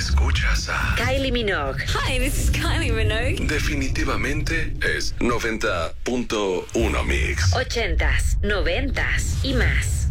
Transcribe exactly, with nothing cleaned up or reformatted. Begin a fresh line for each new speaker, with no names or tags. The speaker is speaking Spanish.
Escuchas a
Kylie Minogue.
Hi, this is Kylie Minogue.
Definitivamente es noventa punto uno Mix.
Ochentas, noventas y más.